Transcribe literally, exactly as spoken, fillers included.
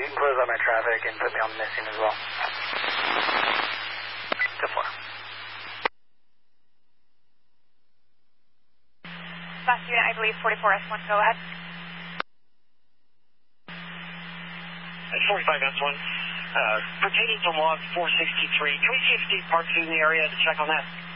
can close out my traffic and put me on missing as well. Go for it. Last unit, I believe, forty-four S one, go ahead. forty-five S one, uh, pertaining to log four sixty-three, can we see if Steve Park's in the area to check on that?